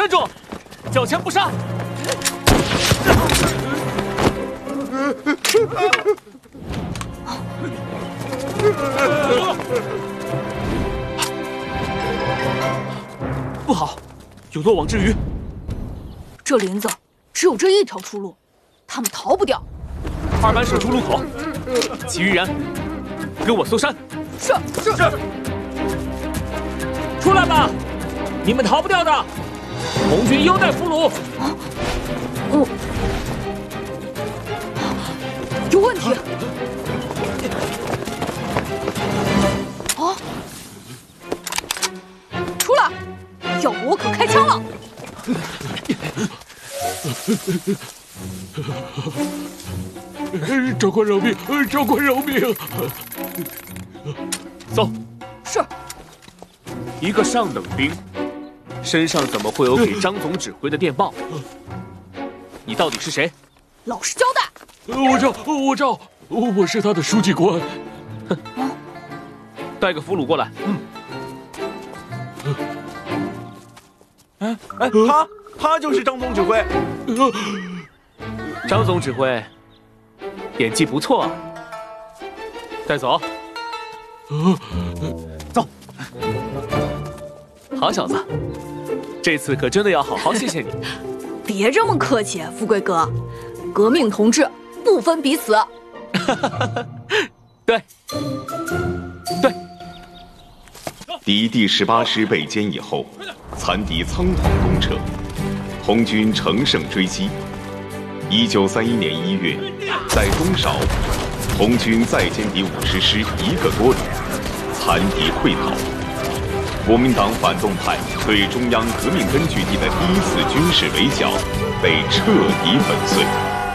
站住！缴钱不杀！不好，有漏网之鱼。 这林子只有这一条出路，他们逃不掉。 2班守住路口，其余人跟我搜山。 是。 出来吧，你们逃不掉的。红军优待俘虏。 有问题。出来，要不我可开枪了。 长官饶命！长官饶命！ 走。 是。 一个上等兵，身上怎么会有给张总指挥的电报？你到底是谁？ 老实交代。 我知道，我是他的书记官。 带个俘虏过来。 他就是张总指挥。 张总指挥，演技不错啊。带走。走。好小子，这次可真的要好好谢谢你。 别这么客气，富贵哥，革命同志不分彼此。 对。 敌第18师被歼以后，残敌仓皇东撤，红军乘胜追击。1931年1月，在东韶，红军再歼敌50师1个多旅，残敌溃逃。国民党反动派对中央革命根据地的第1次军事围剿被彻底粉碎。